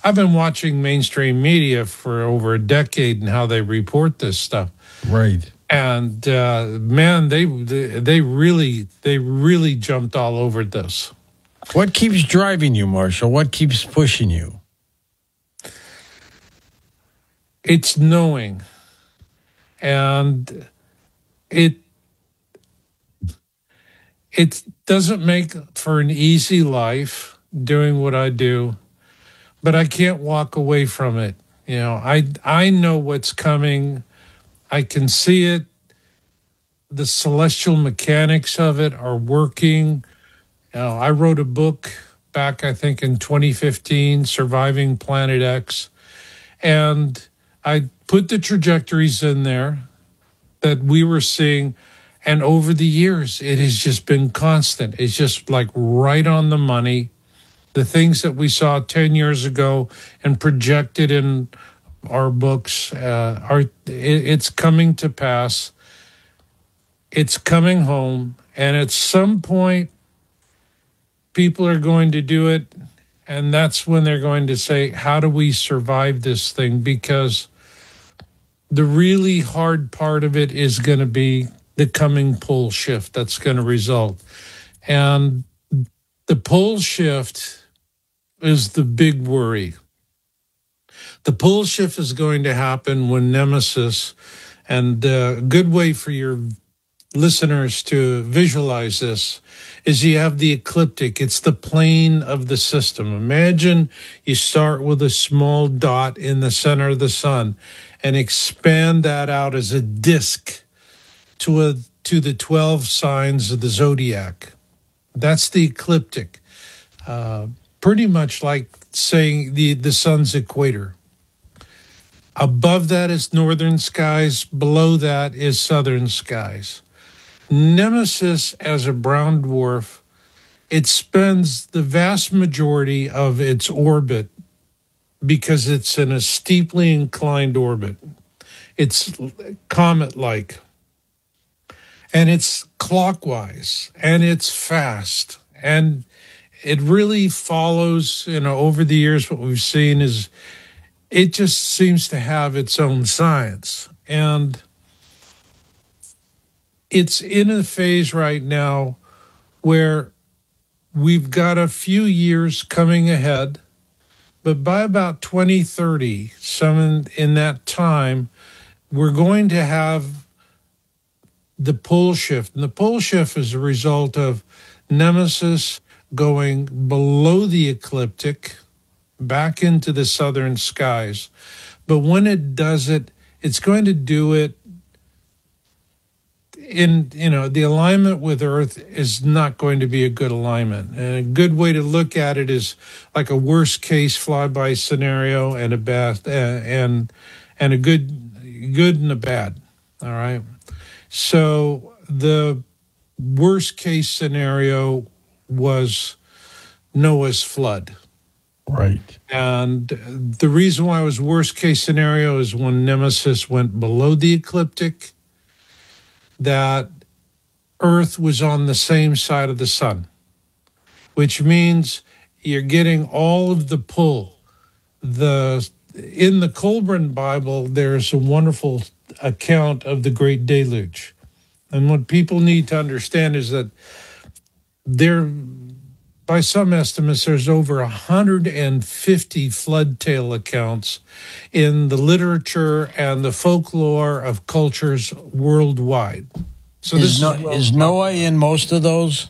I've been watching mainstream media for over a decade and how they report this stuff. Right. And man, they really jumped all over this. What keeps driving you, Marshall? What keeps pushing you? It's knowing, and it doesn't make for an easy life doing what I do, but I can't walk away from it. You know, I know what's coming. I can see it. The celestial mechanics of it are working. You know, I wrote a book back, I think, in 2015, Surviving Planet X, and I put the trajectories in there that we were seeing. And over the years, it has just been constant. It's just like right on the money. The things that we saw 10 years ago and projected in our books it's coming to pass. It's coming home. And at some point, people are going to do it. And that's when they're going to say, how do we survive this thing? Because the really hard part of it is going to be the coming pole shift that's going to result. And the pole shift is the big worry. The pole shift is going to happen when Nemesis, and a good way for your listeners to visualize this is you have the ecliptic. It's the plane of the system. Imagine you start with a small dot in the center of the sun and expand that out as a disk to the 12 signs of the zodiac. That's the ecliptic. Pretty much like saying the sun's equator. Above that is northern skies. Below that is southern skies. Nemesis, as a brown dwarf, it spends the vast majority of its orbit because it's in a steeply inclined orbit. It's comet-like. And it's clockwise, and it's fast. And it really follows, over the years, what we've seen is it just seems to have its own science. And it's in a phase right now where we've got a few years coming ahead, but by about 2030, in that time, we're going to have the pole shift. And the pole shift is a result of Nemesis going below the ecliptic back into the southern skies. But when it does it, it's going to do it in, the alignment with Earth is not going to be a good alignment. And a good way to look at it is like a worst case flyby scenario and a bad, and a good and a bad. All right. So the worst case scenario was Noah's flood. Right. And the reason why it was worst case scenario is when Nemesis went below the ecliptic, that Earth was on the same side of the sun, which means you're getting all of the pull. In the Colburn Bible, there's a wonderful account of the Great Deluge. And what people need to understand is that by some estimates, there's over 150 flood tale accounts in the literature and the folklore of cultures worldwide. So is Noah in most of those?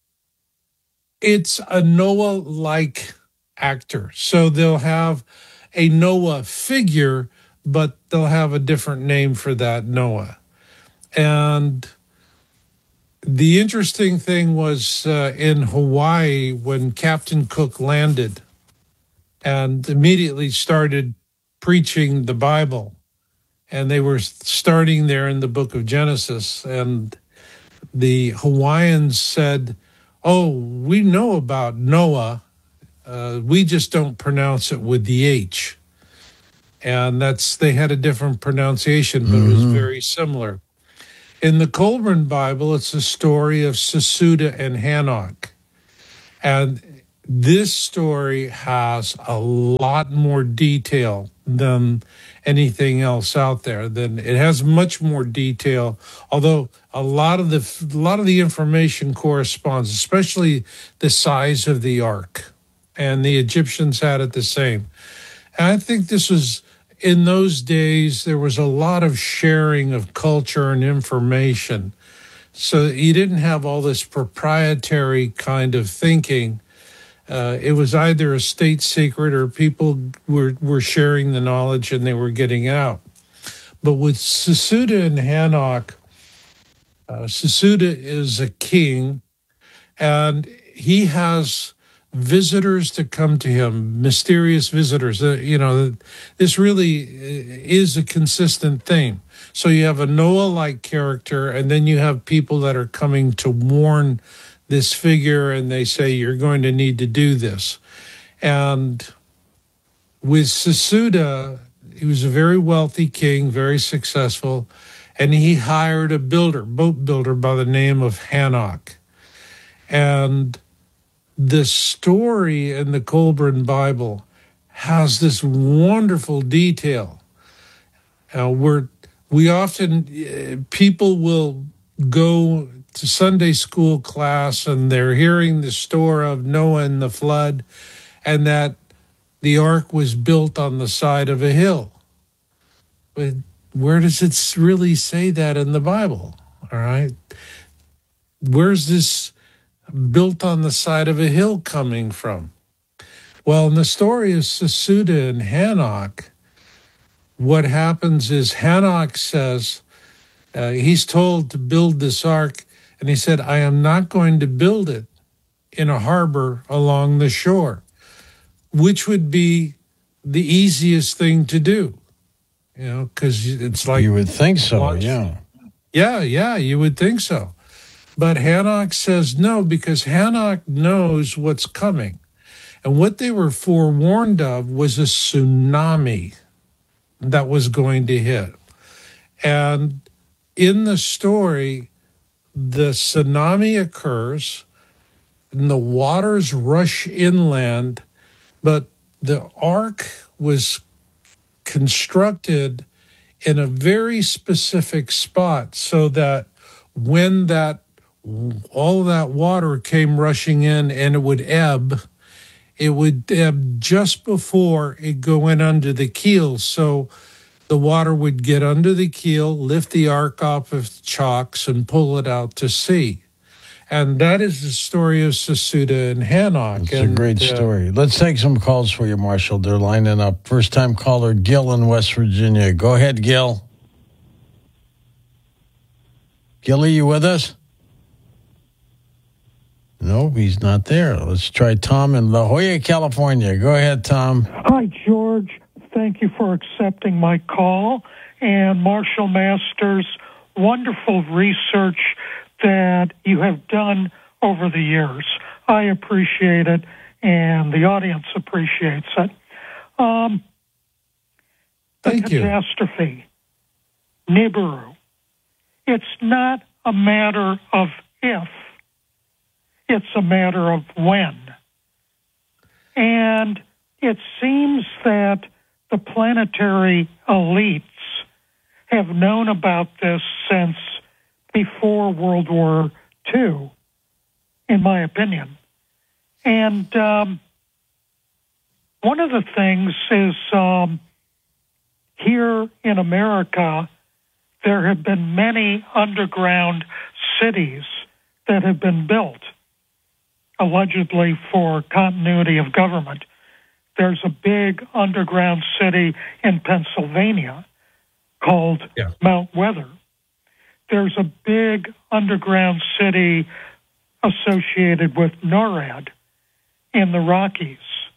It's a Noah-like actor. So they'll have a Noah figure, but they'll have a different name for that Noah. And the interesting thing was in Hawaii when Captain Cook landed and immediately started preaching the Bible. And they were starting there in the book of Genesis. And the Hawaiians said, "Oh, we know about Noah. We just don't pronounce it with the H." And they had a different pronunciation, but it was very similar. In the Colburn Bible, it's a story of Sesuda and Hanok. And This story has a lot more detail than anything else out there. It has much more detail, although a lot of the information corresponds, especially the size of the ark. And the Egyptians had it the same. And I think this was in those days, there was a lot of sharing of culture and information. So you didn't have all this proprietary kind of thinking. It was either a state secret or people were sharing the knowledge and they were getting out. But with Sesuda and Hanok, Sesuda is a king and he has visitors to come to him, mysterious visitors. This really is a consistent theme. So you have a Noah-like character, and then you have people that are coming to warn this figure, and they say, you're going to need to do this. And with Sesuda, he was a very wealthy king, very successful, and he hired a boat builder by the name of Hanok. And the story in the Colburn Bible has this wonderful detail. People will go to Sunday school class and they're hearing the story of Noah and the flood and that the ark was built on the side of a hill. But where does it really say that in the Bible? All right. Where's this built on the side of a hill coming from? Well, in the story of Sesuda and Hanok, what happens is Hanok says, he's told to build this ark, and he said, I am not going to build it in a harbor along the shore, which would be the easiest thing to do, because it's like... You would think so, yeah. Yeah, you would think so. But Hanok says no, because Hanok knows what's coming. And what they were forewarned of was a tsunami that was going to hit. And in the story, the tsunami occurs and the waters rush inland, but the ark was constructed in a very specific spot so that when all that water came rushing in and it would ebb just before it went under the keel. So the water would get under the keel, lift the ark off of the chocks, and pull it out to sea. And that is the story of Sesuda and Hanok. It's a great story. Let's take some calls for you, Marshall. They're lining up. First-time caller, Gil in West Virginia. Go ahead, Gil. Gil, are you with us? No, he's not there. Let's try Tom in La Jolla, California. Go ahead, Tom. Hi, George. Thank you for accepting my call. And Marshall Masters, wonderful research that you have done over the years. I appreciate it, and the audience appreciates it. Thank you. Catastrophe, Nibiru. It's not a matter of if, it's a matter of when. And it seems that the planetary elites have known about this since before World War II, in my opinion. And one of the things is here in America, there have been many underground cities that have been built, allegedly for continuity of government. There's a big underground city in Pennsylvania called Mount Weather. There's a big underground city associated with NORAD in the Rockies.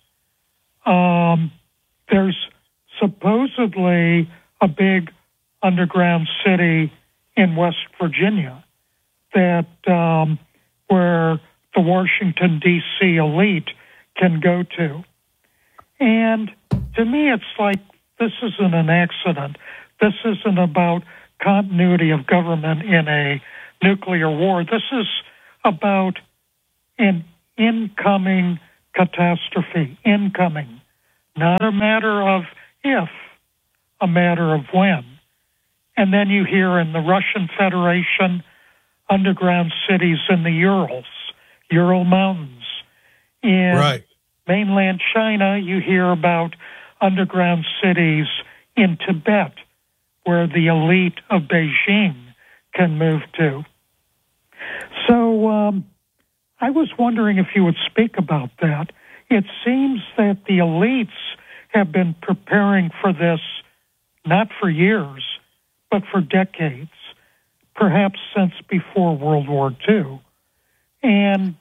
There's supposedly a big underground city in West Virginia that where the Washington, D.C. elite can go to. And to me, it's like this isn't an accident. This isn't about continuity of government in a nuclear war. This is about an incoming catastrophe incoming. Not a matter of if, a matter of when. And then you hear in the Russian Federation, underground cities in the Ural Mountains. In mainland China, you hear about underground cities in Tibet, where the elite of Beijing can move to. So I was wondering if you would speak about that. It seems that the elites have been preparing for this not for years, but for decades, perhaps since before World War II. And,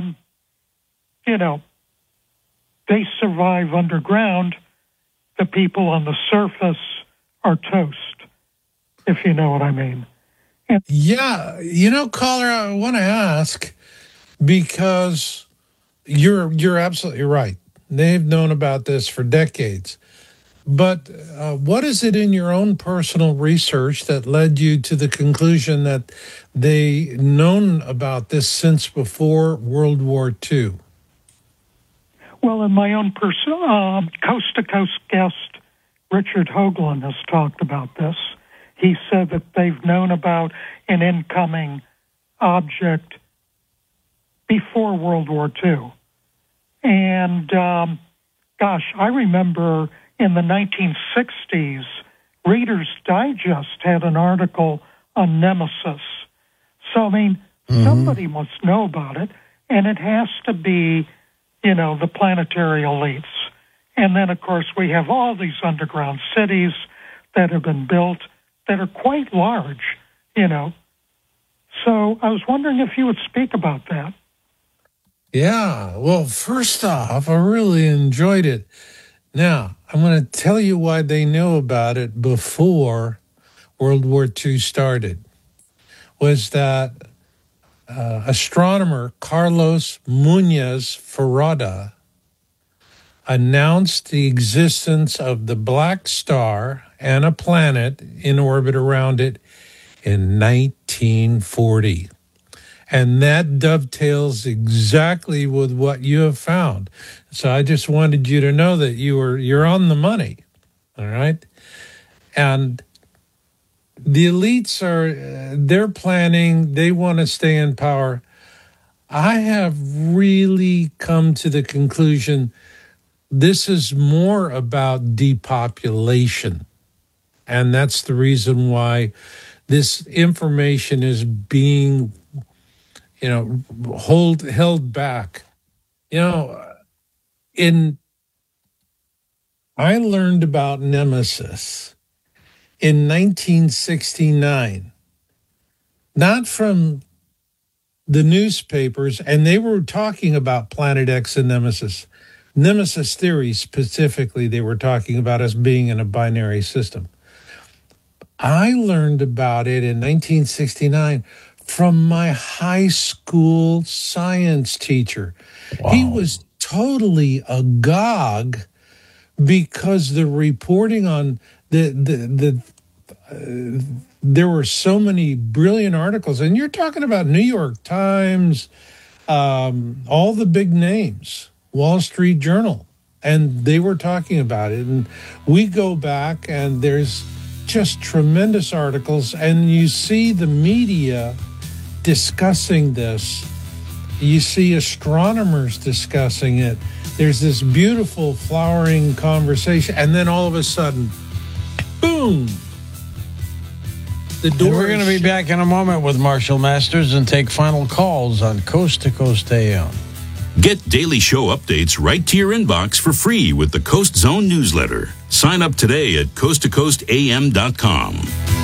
they survive underground. The people on the surface are toast, if you know what I mean. And Yeah, caller, I want to ask, because you're absolutely right. They've known about this for decades. But what is it in your own personal research that led you to the conclusion that they known about this since before World War II? well, in my own personal coast-to-coast guest, Richard Hoagland, has talked about this. He said that they've known about an incoming object before World War II. And, I remember in the 1960s, Reader's Digest had an article on Nemesis. So, somebody must know about it, and it has to be, the planetary elites. And then, of course, we have all these underground cities that have been built that are quite large, So I was wondering if you would speak about that. Yeah, well, first off, I really enjoyed it. Now, I'm going to tell you why they knew about it before World War II started. Was that astronomer Carlos Muñoz Ferrada announced the existence of the black star and a planet in orbit around it in 1940. And that dovetails exactly with what you have found. So I just wanted you to know that you're on the money, all right? And the elites they're planning, they want to stay in power. I have really come to the conclusion this is more about depopulation. And that's the reason why this information is being held back. I learned about Nemesis in 1969, not from the newspapers, and they were talking about Planet X and Nemesis. Nemesis theory specifically, they were talking about us being in a binary system. I learned about it in 1969 from my high school science teacher. Wow. He was totally agog because the reporting on there were so many brilliant articles, and you're talking about New York Times, all the big names, Wall Street Journal, and they were talking about it. And we go back, and there's just tremendous articles, and you see the media discussing this. You see astronomers discussing it. There's this beautiful flowering conversation, and then all of a sudden, boom! The door. And we're going to be back in a moment with Marshall Masters and take final calls on Coast to Coast AM. Get daily show updates right to your inbox for free with the Coast Zone newsletter. Sign up today at coasttocoastam.com.